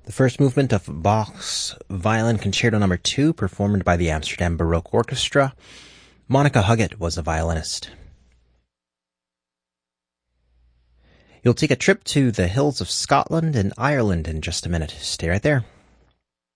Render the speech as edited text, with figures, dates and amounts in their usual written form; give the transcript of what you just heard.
The first movement of Bach's Violin Concerto No. 2, performed by the Amsterdam Baroque Orchestra. Monica Huggett was the violinist. You'll take a trip to the hills of Scotland and Ireland in just a minute. Stay right there.